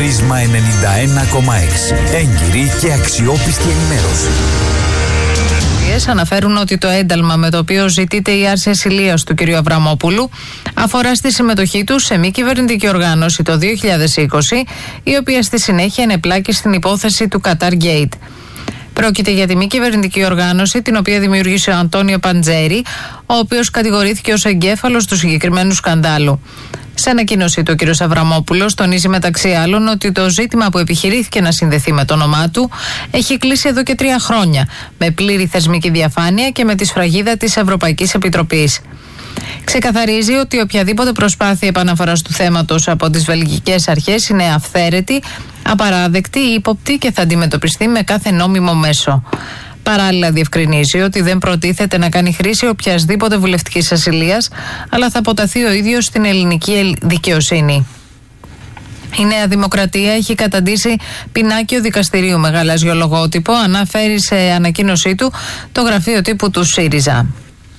Πρίσμα 91,6. Έγκυρη και αξιόπιστη ενημέρωση. Αναφέρουν ότι το ένταλμα με το οποίο ζητείται η άρση ασυλίας του κ. Αβραμόπουλου αφορά στη συμμετοχή του σε μη κυβερνητική οργάνωση το 2020, η οποία στη συνέχεια ενεπλάκη στην υπόθεση του Qatar Gate. Πρόκειται για τη μη κυβερνητική οργάνωση την οποία δημιούργησε ο Αντώνιο Παντζέρη, ο οποίος κατηγορήθηκε ως εγκέφαλος του συγκεκριμένου σκανδάλου. Σε ανακοίνωσή του, ο κ. Αβραμόπουλος τονίζει μεταξύ άλλων ότι το ζήτημα που επιχειρήθηκε να συνδεθεί με το όνομά του έχει κλείσει εδώ και 3 χρόνια, με πλήρη θεσμική διαφάνεια και με τη σφραγίδα της Ευρωπαϊκής Επιτροπής. Ξεκαθαρίζει ότι οποιαδήποτε προσπάθεια επαναφοράς του θέματος από τις βελγικές αρχές είναι αυθαίρετη, απαράδεκτη, ύποπτη και θα αντιμετωπιστεί με κάθε νόμιμο μέσο. Παράλληλα, διευκρινίζει ότι δεν προτίθεται να κάνει χρήση οποιασδήποτε βουλευτικής ασυλίας, αλλά θα αποταθεί ο ίδιος στην ελληνική δικαιοσύνη. Η Νέα Δημοκρατία έχει καταντήσει πινάκιο δικαστηρίου με γαλάζιο λογότυπο, αναφέρει σε ανακοίνωσή του το γραφείο τύπου του ΣΥΡΙΖΑ.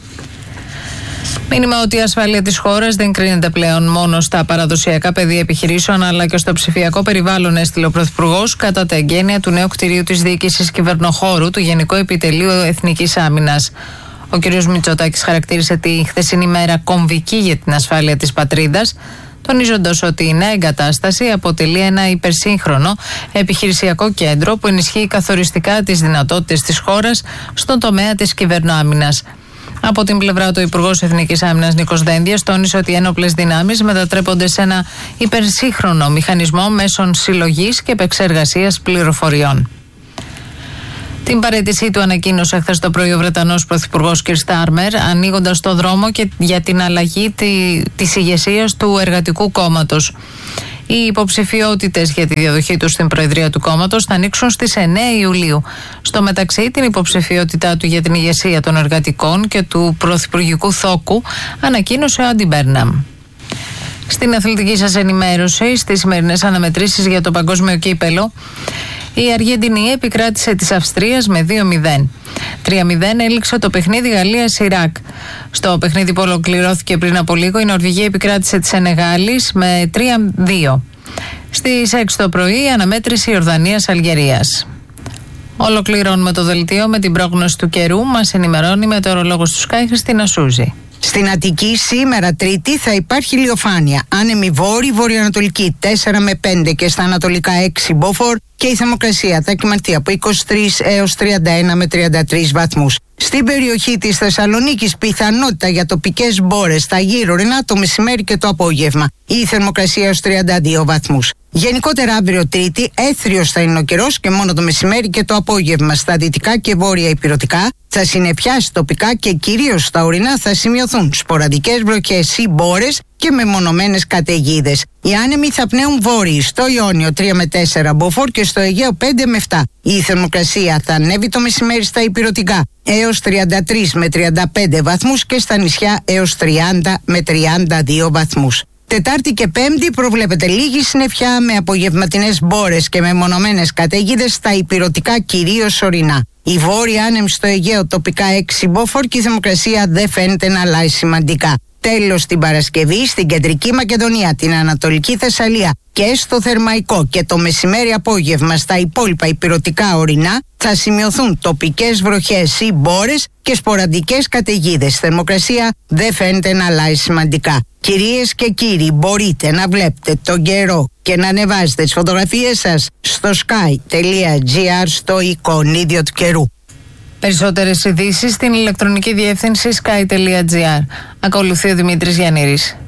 Μήνυμα ότι η ασφάλεια της χώρας δεν κρίνεται πλέον μόνο στα παραδοσιακά πεδία επιχειρήσεων, αλλά και στο ψηφιακό περιβάλλον, έστειλε ο Πρωθυπουργός κατά τα εγγένεια του νέου κτηρίου της Διοίκησης Κυβερνοχώρου του Γενικού Επιτελείου Εθνικής Άμυνας. Ο κ. Μητσοτάκης χαρακτήρισε τη χθεσινή μέρα κομβική για την ασφάλεια της πατρίδας, τονίζοντας ότι η νέα εγκατάσταση αποτελεί ένα υπερσύγχρονο επιχειρησιακό κέντρο που ενισχύει καθοριστικά τις δυνατότητες της χώρας στον τομέα της κυβερνοάμυνας. Από την πλευρά του Υπουργός Εθνικής Άμυνας Νίκος Δένδιας τόνισε ότι οι ένοπλες δυνάμεις μετατρέπονται σε ένα υπερσύγχρονο μηχανισμό μέσων συλλογής και επεξεργασίας πληροφοριών. Την παραίτησή του ανακοίνωσε χθες το πρωί ο Βρετανός Πρωθυπουργός Κιρ Στάρμερ, ανοίγοντας το δρόμο και για την αλλαγή της ηγεσίας του Εργατικού Κόμματος. Οι υποψηφιότητες για τη διαδοχή του στην Προεδρία του κόμματος θα ανοίξουν στις 9 Ιουλίου. Στο μεταξύ, την υποψηφιότητά του για την ηγεσία των εργατικών και του πρωθυπουργικού θόκου ανακοίνωσε ο Άντι Μπέρναμ. Στην αθλητική σας ενημέρωση, στις σημερινές αναμετρήσεις για το παγκόσμιο κύπελο, η Αργεντινή επικράτησε της Αυστρίας με 2-0. 3-0 έληξε το παιχνίδι Γαλλίας-Ιράκ. Στο παιχνίδι που ολοκληρώθηκε πριν από λίγο, η Νορβηγία επικράτησε της Σενεγάλης με 3-2. Στις 6 το πρωί, η αναμέτρηση Ιορδανίας-Αλγερίας. Ολοκληρώνουμε το δελτίο με την πρόγνωση του καιρού. Μας ενημερώνει η μετεωρολόγος του Sky, Χριστίνα Σούζη. Στην Αττική σήμερα Τρίτη θα υπάρχει ηλιοφάνεια. Άνεμη βόρειο-βορειοανατολική 4 με 5 και στα ανατολικά 6 μποφόρ και η θερμοκρασία θα κυμανθεί από 23 έως 31 με 33 βαθμούς. Στην περιοχή της Θεσσαλονίκης πιθανότητα για τοπικές μπόρες στα γύρω-ρινά το μεσημέρι και το απόγευμα. Η θερμοκρασία έως 32 βαθμούς. Γενικότερα αύριο Τρίτη έθριος θα είναι ο καιρός και μόνο το μεσημέρι και το απόγευμα στα δυτικά και βόρεια ηπειρωτικά θα συννεφιάσει τοπικά και κυρίως στα ορεινά θα σημειωθούν σποραδικές βροχές ή μπόρες και μεμονωμένες καταιγίδες. Οι άνεμοι θα πνέουν βόρειοι στο Ιόνιο 3 με 4 μποφόρ και στο Αιγαίο 5 με 7. Η θερμοκρασία θα ανέβει το μεσημέρι στα ηπειρωτικά έως 33 με 35 βαθμούς και στα νησιά έως 30 με 32 βαθμούς. Τετάρτη και Πέμπτη προβλέπεται λίγη συννεφιά με απογευματινές μπόρες και μεμονωμένες καταιγίδες στα ηπειρωτικά κυρίως ορεινά. Η βόρεια άνεμη στο Αιγαίο τοπικά 6 μποφόρ και η θερμοκρασία δεν φαίνεται να αλλάζει σημαντικά. Τέλος την Παρασκευή στην Κεντρική Μακεδονία, την Ανατολική Θεσσαλία και στο Θερμαϊκό και το μεσημέρι απόγευμα στα υπόλοιπα ηπειρωτικά ορεινά θα σημειωθούν τοπικές βροχές ή μπόρες και σποραδικές καταιγίδες. Θερμοκρασία δεν φαίνεται να αλλάζει σημαντικά. Κυρίες και κύριοι, μπορείτε να βλέπετε τον καιρό και να ανεβάζετε τις φωτογραφίες σας στο sky.gr στο εικονίδιο του καιρού. Περισσότερες ειδήσεις στην ηλεκτρονική διεύθυνση sky.gr. Ακολουθεί ο Δημήτρης Γιαννήρης.